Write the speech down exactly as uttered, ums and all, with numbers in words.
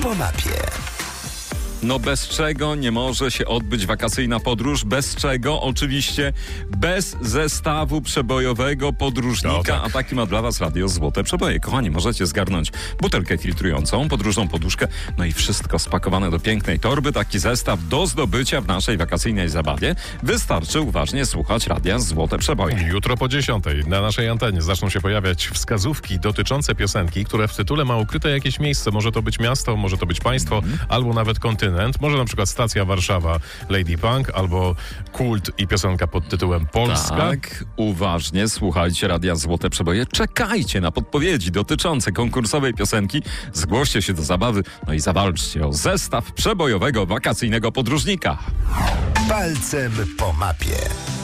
po mapie. No bez czego nie może się odbyć wakacyjna podróż? Bez czego? Oczywiście bez zestawu przebojowego podróżnika, No, tak. a taki ma dla was Radio Złote Przeboje. Kochani, możecie zgarnąć butelkę filtrującą, podróżną poduszkę, no i wszystko spakowane do pięknej torby. Taki zestaw do zdobycia w naszej wakacyjnej zabawie. Wystarczy uważnie słuchać Radia Złote Przeboje. Jutro po dziesiątej na naszej antenie zaczną się pojawiać wskazówki dotyczące piosenki, które w tytule ma ukryte jakieś miejsce. Może to być miasto, może to być państwo, mm. albo nawet kontynent. Może na przykład stacja Warszawa Lady Punk, albo kult i piosenka pod tytułem Polska. Tak, uważnie słuchajcie Radia Złote Przeboje. Czekajcie na podpowiedzi dotyczące konkursowej piosenki. Zgłoście się do zabawy, no i zawalczcie o zestaw przebojowego wakacyjnego podróżnika. Palcem po mapie.